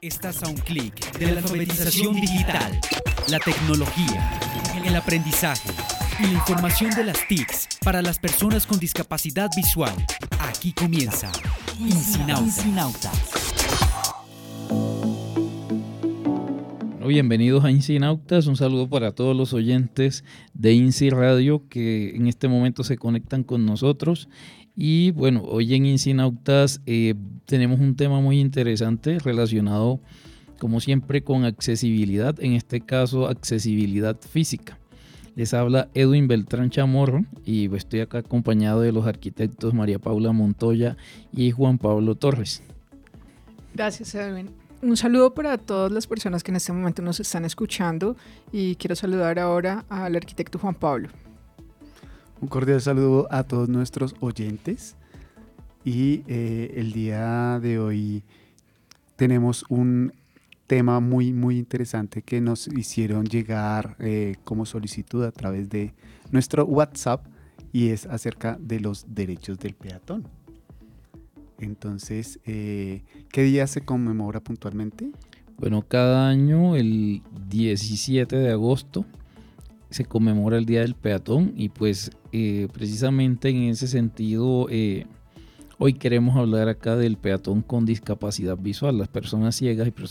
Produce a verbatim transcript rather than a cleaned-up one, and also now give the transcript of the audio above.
Estás a un clic de la alfabetización digital, la tecnología, el aprendizaje y la información de las T I Cs para las personas con discapacidad visual. Aquí comienza INCINAUTA. Bueno, bienvenidos a INCINAUTAS, un saludo para todos los oyentes de INCI Radio que en este momento se conectan con nosotros. Y bueno, hoy en INCINAUTAS eh, tenemos un tema muy interesante relacionado, como siempre, con accesibilidad, en este caso accesibilidad física. Les habla Edwin Beltrán Chamorro y estoy acá acompañado de los arquitectos María Paula Montoya y Juan Pablo Torres. Gracias, Edwin. Un saludo para todas las personas que en este momento nos están escuchando y quiero saludar ahora al arquitecto Juan Pablo. Un cordial saludo a todos nuestros oyentes y eh, el día de hoy tenemos un tema muy muy interesante que nos hicieron llegar eh, como solicitud a través de nuestro WhatsApp y es acerca de los derechos del peatón. Entonces, eh, ¿qué día se conmemora puntualmente? Bueno, cada año el diecisiete de agosto se conmemora el Día del Peatón y pues eh, precisamente en ese sentido eh, hoy queremos hablar acá del peatón con discapacidad visual, las personas ciegas y